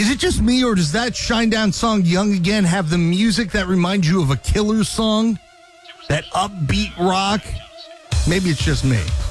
Is it just me, or does that Shinedown song, Young Again, have the music that reminds you of a Killer song? That upbeat rock? Maybe it's just me.